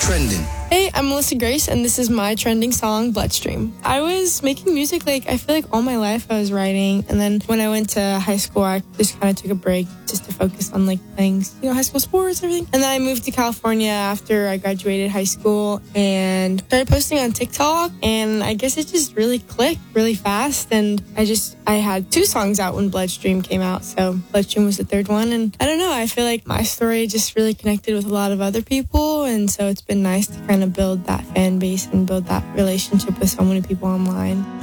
trending. Hey, I'm Melissa Grace, and this is my trending song, Bloodstream. I was making music, I feel like all my life I was writing, and then when I went to high school, I just kind of took a break just to focus on, playing, high school sports and everything. And then I moved to California after I graduated high school and started posting on TikTok, and I guess it just really clicked really fast, and I had 2 songs out when Bloodstream came out, so Bloodstream was the 3rd one, and I don't know, I feel like my story just really connected with a lot of other people, and so it's been nice to kind of build that fan base and build that relationship with so many people online.